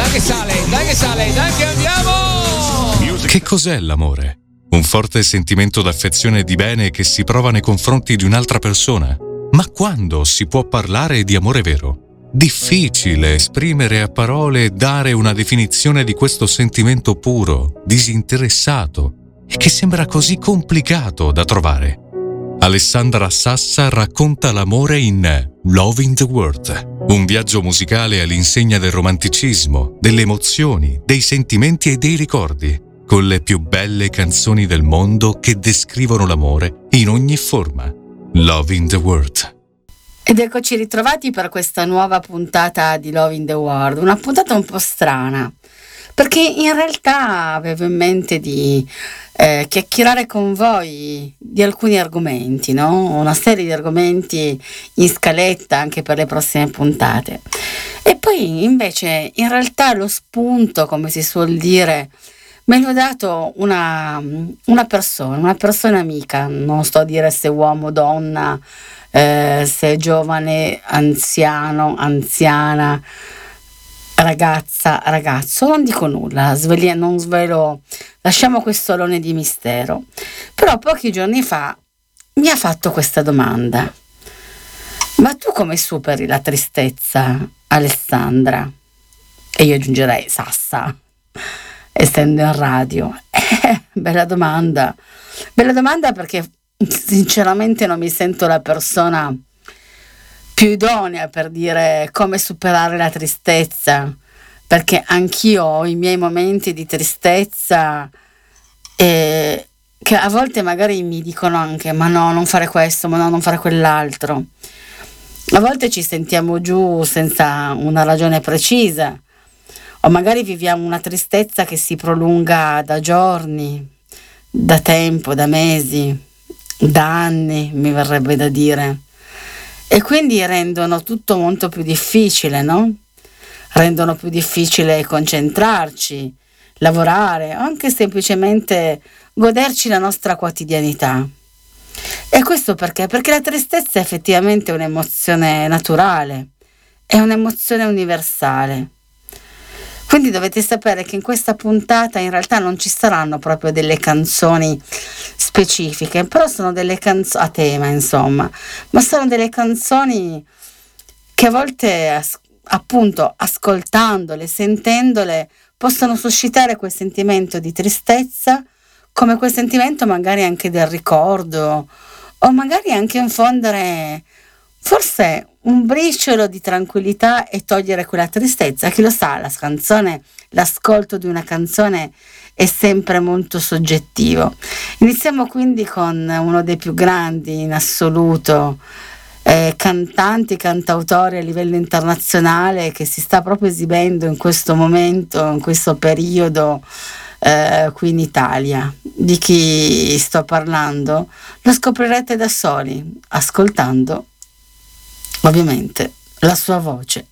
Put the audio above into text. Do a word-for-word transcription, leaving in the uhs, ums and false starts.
dai che sale, dai che sale, dai che andiamo! Che cos'è l'amore? Un forte sentimento d'affezione e di bene che si prova nei confronti di un'altra persona? Ma quando si può parlare di amore vero? Difficile esprimere a parole e dare una definizione di questo sentimento puro, disinteressato e che sembra così complicato da trovare. Alessandra Sassa racconta l'amore in Love in the World, un viaggio musicale all'insegna del romanticismo, delle emozioni, dei sentimenti e dei ricordi, con le più belle canzoni del mondo che descrivono l'amore in ogni forma. Love in the World. Ed eccoci ritrovati per questa nuova puntata di Love in the World, una puntata un po' strana, perché in realtà avevo in mente di eh, chiacchierare con voi di alcuni argomenti, no? Una serie di argomenti in scaletta anche per le prossime puntate. E poi invece in realtà lo spunto, come si suol dire, me l'ha dato una, una persona, una persona amica, non sto a dire se uomo o donna, eh, se è giovane, anziano, anziana, ragazza, ragazzo, non dico nulla, sveglia, non svelo, lasciamo questo alone di mistero. Però pochi giorni fa mi ha fatto questa domanda: ma tu come superi la tristezza, Alessandra? E io aggiungerei Sassa, essendo in radio. Eh, bella domanda, bella domanda perché sinceramente non mi sento la persona più idonea per dire come superare la tristezza, perché anch'io ho i miei momenti di tristezza e che a volte magari mi dicono anche ma no, non fare questo, ma no, non fare quell'altro. A volte ci sentiamo giù senza una ragione precisa, o magari viviamo una tristezza che si prolunga da giorni, da tempo, da mesi, da anni, mi verrebbe da dire. E quindi rendono tutto molto più difficile, no? Rendono più difficile concentrarci, lavorare, o anche semplicemente goderci la nostra quotidianità. E questo perché? Perché la tristezza è effettivamente un'emozione naturale, è un'emozione universale. Quindi dovete sapere che in questa puntata in realtà non ci saranno proprio delle canzoni specifiche, però sono delle canzoni a tema, insomma, ma sono delle canzoni che a volte as- appunto ascoltandole, sentendole, possono suscitare quel sentimento di tristezza, come quel sentimento magari anche del ricordo, o magari anche infondere forse un briciolo di tranquillità e togliere quella tristezza. Chi lo sa, la canzone, l'ascolto di una canzone è sempre molto soggettivo. Iniziamo quindi con uno dei più grandi in assoluto eh, cantanti, cantautori a livello internazionale, che si sta proprio esibendo in questo momento, in questo periodo eh, qui in Italia. Di chi sto parlando lo scoprirete da soli, ascoltando ovviamente la sua voce.